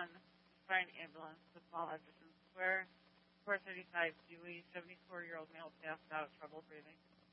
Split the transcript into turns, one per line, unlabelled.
1, by an ambulance to small Edgerton Square. 4:35, Dewey, 74-year-old male passed out, trouble breathing.